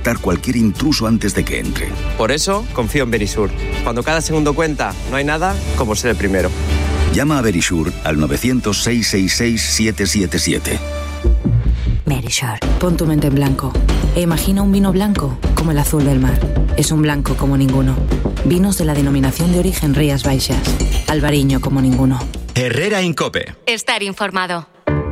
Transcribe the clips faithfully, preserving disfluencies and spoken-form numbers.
detectar cualquier intruso antes de que entre. Por eso confío en Verisur. Cuando cada segundo cuenta, no hay nada como ser el primero. Llama a Verisur al novecientos, seiscientos sesenta y seis, siete siete siete. Verisur. Pon tu mente en blanco e imagina un vino blanco como el azul del mar. Es un blanco como ninguno. Vinos de la denominación de origen Rías Baixas. Albariño como ninguno. Herrera en COPE. Estar informado.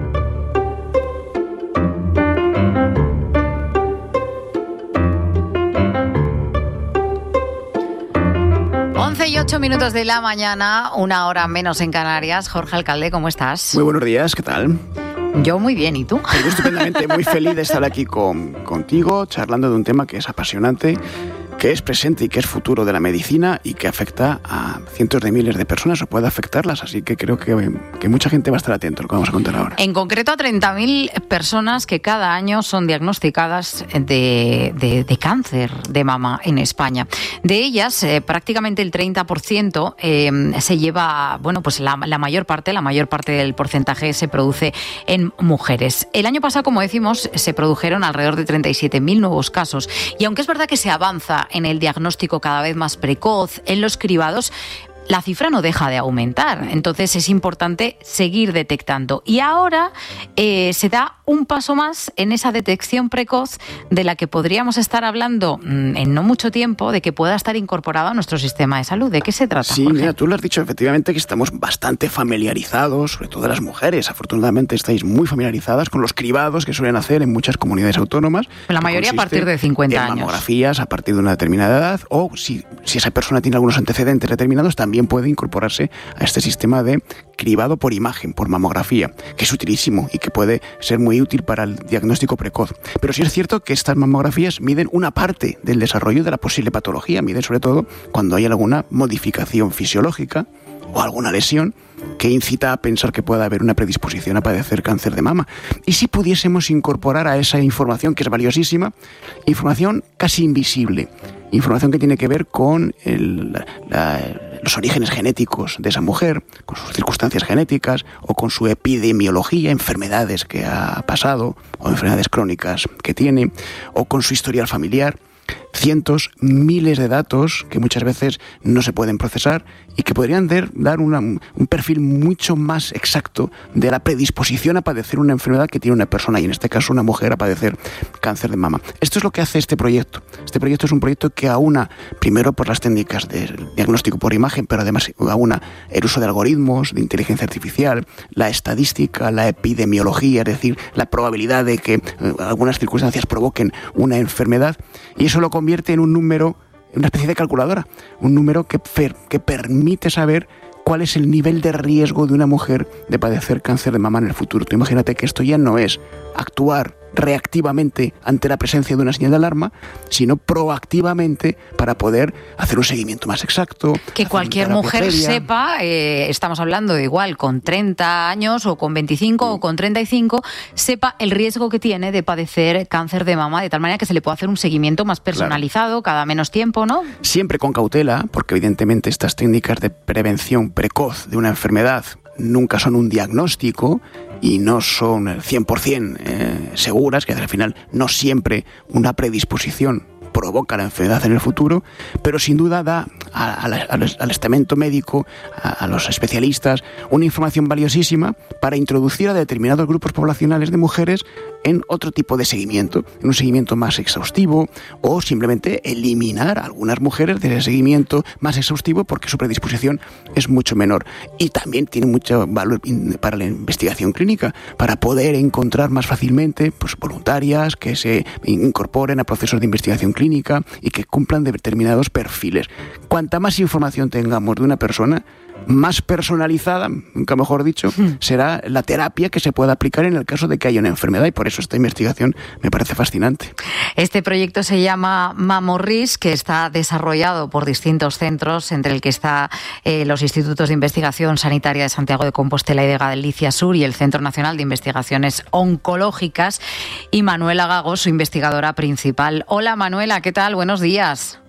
once y ocho minutos de la mañana, una hora menos en Canarias. Jorge Alcalde, ¿cómo estás? Muy buenos días, ¿qué tal? Yo muy bien, ¿y tú? Yo estupendamente, muy feliz de estar aquí con, contigo, charlando de un tema que es apasionante, que es presente y que es futuro de la medicina y que afecta a cientos de miles de personas o puede afectarlas, así que creo que, que mucha gente va a estar atento a lo que vamos a contar ahora. En concreto a treinta mil personas que cada año son diagnosticadas de, de, de cáncer de mama en España. De ellas, eh, prácticamente el treinta por ciento eh, se lleva, bueno, pues la, la mayor parte, la mayor parte del porcentaje se produce en mujeres. El año pasado, como decimos, se produjeron alrededor de treinta y siete mil nuevos casos y aunque es verdad que se avanza en el diagnóstico cada vez más precoz, en los cribados, la cifra no deja de aumentar. Entonces es importante seguir detectando. Y ahora eh, se da un paso más en esa detección precoz de la que podríamos estar hablando mmm, en no mucho tiempo, de que pueda estar incorporado a nuestro sistema de salud. ¿De qué se trata, Sí, Jorge? mira, tú lo has dicho, efectivamente, que estamos bastante familiarizados, sobre todo las mujeres. Afortunadamente estáis muy familiarizadas con los cribados que suelen hacer en muchas comunidades autónomas. La mayoría a partir de cincuenta años. Mamografías a partir de una determinada edad, o si, si esa persona tiene algunos antecedentes determinados, también puede incorporarse a este sistema de cribado por imagen, por mamografía, que es utilísimo y que puede ser muy útil para el diagnóstico precoz. Pero sí es cierto que estas mamografías miden una parte del desarrollo de la posible patología, miden sobre todo cuando hay alguna modificación fisiológica o alguna lesión que incita a pensar que pueda haber una predisposición a padecer cáncer de mama. Y si pudiésemos incorporar a esa información, que es valiosísima, información casi invisible, información que tiene que ver con el, la, los orígenes genéticos de esa mujer, con sus circunstancias genéticas o con su epidemiología, enfermedades que ha pasado o enfermedades crónicas que tiene, o con su historial familiar. Cientos, miles de datos que muchas veces no se pueden procesar y que podrían dar, dar una, un perfil mucho más exacto de la predisposición a padecer una enfermedad que tiene una persona, y en este caso una mujer, a padecer cáncer de mama. Esto es lo que hace este proyecto. Este proyecto es un proyecto que aúna, primero por las técnicas de diagnóstico por imagen, pero además aúna el uso de algoritmos, de inteligencia artificial, la estadística, la epidemiología, es decir, la probabilidad de que eh, algunas circunstancias provoquen una enfermedad, y eso lo convierte en un número, en una especie de calculadora, un número que, per, que permite saber cuál es el nivel de riesgo de una mujer de padecer cáncer de mama en el futuro. Tú imagínate que esto ya no es actuar reactivamente ante la presencia de una señal de alarma, sino proactivamente para poder hacer un seguimiento más exacto. Que cualquier mujer previa. sepa, eh, estamos hablando de igual con treinta años o con veinticinco mm. o con treinta y cinco, sepa el riesgo que tiene de padecer cáncer de mama, de tal manera que se le pueda hacer un seguimiento más personalizado, claro, cada menos tiempo, ¿no? Siempre con cautela, porque evidentemente estas técnicas de prevención precoz de una enfermedad nunca son un diagnóstico y no son cien por ciento eh, seguras, que al final no siempre una predisposición provoca la enfermedad en el futuro, pero sin duda da a, a la, al, al estamento médico, a, a los especialistas, una información valiosísima para introducir a determinados grupos poblacionales de mujeres en otro tipo de seguimiento, en un seguimiento más exhaustivo, o simplemente eliminar a algunas mujeres de ese seguimiento más exhaustivo porque su predisposición es mucho menor. Y también tiene mucho valor para la investigación clínica, para poder encontrar más fácilmente pues, voluntarias que se incorporen a procesos de investigación clínica y que cumplan determinados perfiles. Cuanta más información tengamos de una persona, más personalizada, nunca mejor dicho, será la terapia que se pueda aplicar en el caso de que haya una enfermedad, y por eso esta investigación me parece fascinante. Este proyecto se llama MamorRIS, que está desarrollado por distintos centros, entre el que está eh, los Institutos de Investigación Sanitaria de Santiago de Compostela y de Galicia Sur y el Centro Nacional de Investigaciones Oncológicas, y Manuela Gago, su investigadora principal. Hola Manuela, ¿qué tal? Buenos días.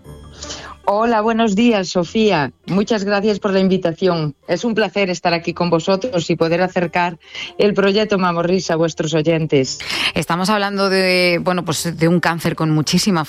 Hola, buenos días, Sofía. Muchas gracias por la invitación. Es un placer estar aquí con vosotros y poder acercar el proyecto MamorRIS a vuestros oyentes. Estamos hablando de, bueno, pues de un cáncer con muchísima